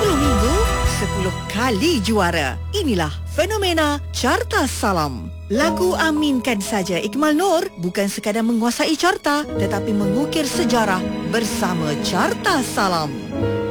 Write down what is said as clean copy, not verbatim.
10 minggu, 10 kali juara. Inilah fenomena Carta Salam. Lagu Aminkan Saja Ikmal Noor bukan sekadar menguasai carta, tetapi mengukir sejarah bersama Carta Salam.